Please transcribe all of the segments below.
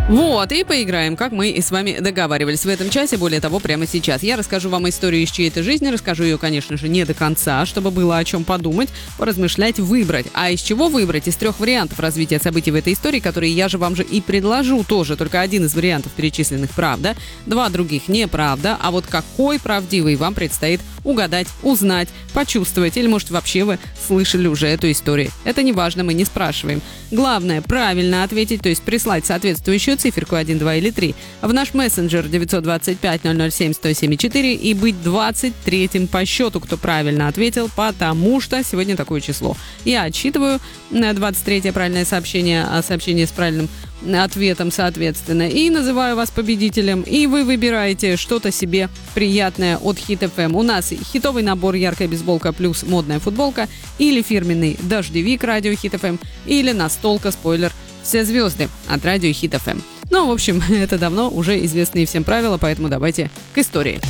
Вот, и поиграем, как мы и с вами договаривались в этом часе. Более того, прямо сейчас я расскажу вам историю из чьей-то жизни. Расскажу ее, конечно же, не до конца, чтобы было о чем подумать, поразмышлять, выбрать. А из чего выбрать? Из 3 вариантов развития событий в этой истории, которые я же вам же и предложу тоже. Только один из вариантов перечисленных правда, 2 других неправда. А вот какой правдивый вам предстоит угадать, узнать, почувствовать. Или, может, вообще вы слышали уже эту историю. Это не важно, мы не спрашиваем. Главное, правильно ответить, то есть прислать соответствующую циферку 1, 2 или 3 в наш мессенджер 925-007-107-4 и быть 23-м по счету, кто правильно ответил, потому что сегодня такое число. Я отсчитываю 23-е правильное сообщение, а сообщение с правильным ответом, соответственно, и называю вас победителем, и вы выбираете что-то себе приятное от Hit FM. У нас хитовый набор, яркая бейсболка плюс модная футболка, или фирменный дождевик радио Hit FM, или настолка, спойлер, все звезды от радио Hit FM. Ну, в общем, это давно уже известные всем правила, поэтому давайте к истории.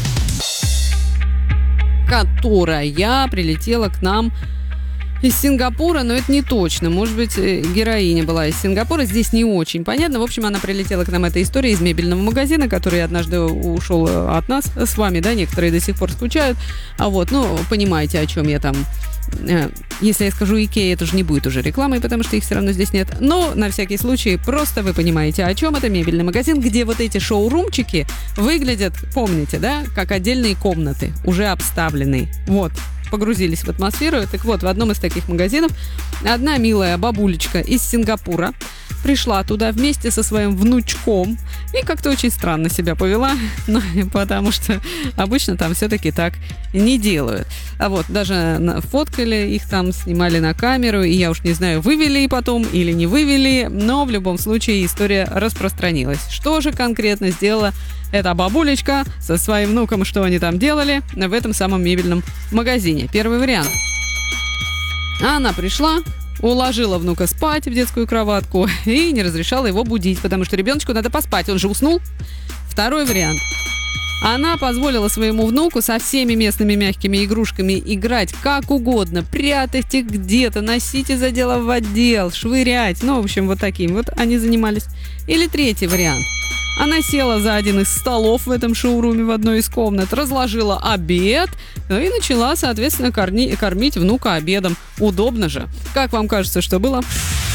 Которая прилетела к нам из Сингапура, но это не точно. Может быть, героиня была из Сингапура. Здесь не очень понятно. В общем, она прилетела к нам, эта история, из мебельного магазина, который однажды ушел от нас с вами, да, некоторые до сих пор скучают. А вот, ну, понимаете, о чем я там. Если я скажу Икея, это же не будет уже рекламой, потому что их все равно здесь нет. Но, на всякий случай, просто вы понимаете, о чем это. Мебельный магазин, где вот эти шоурумчики выглядят, помните, да, как отдельные комнаты, уже обставленные. Вот. Погрузились в атмосферу. Так вот, в одном из таких магазинов одна милая бабулечка из Сингапура пришла туда вместе со своим внучком и как-то очень странно себя повела, ну, потому что обычно там все-таки так не делают. А вот, даже фоткали их там, снимали на камеру, и я уж не знаю, вывели потом или не вывели, но в любом случае история распространилась. Что же конкретно сделала эта бабулечка со своим внуком, что они там делали в этом самом мебельном магазине? Первый вариант. Она пришла, уложила внука спать в детскую кроватку и не разрешала его будить, потому что ребеночку надо поспать, он же уснул. Второй вариант. Она позволила своему внуку со всеми местными мягкими игрушками играть как угодно, прятать их где-то, носить из отдела в отдел, швырять. Ну, в общем, вот таким вот они занимались. Или третий вариант. Она села за один из столов в этом шоуруме в одной из комнат, разложила обед, ну и начала, соответственно, кормить внука обедом. Удобно же. Как вам кажется, что было?